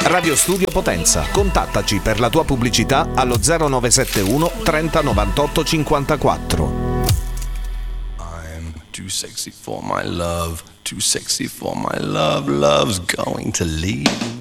Radio Studio Potenza. Contattaci per la tua pubblicità allo 0971 30 98 54. I'm too sexy for my love, too sexy for my love, love's going to leave.